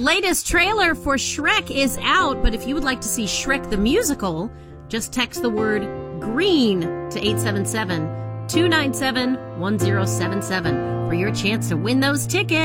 Latest trailer for Shrek is out, but if you would like to see Shrek the Musical, just text the word GREEN to 877-297-1077 for your chance to win those tickets.